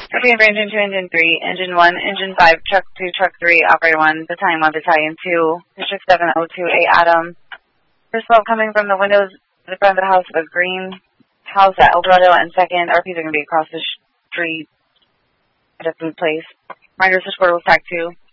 Copy for Engine 2, Engine 3, Engine 1, Engine 5, Truck 2, Truck 3, Operator 1, Battalion 1, Battalion 2, District 7028 Adam. First of all, coming from the windows in the front of the house of a green house at El Dorado, and second, RPs are going to be across the street at a food place. Reminder, switchboard was TAC 2.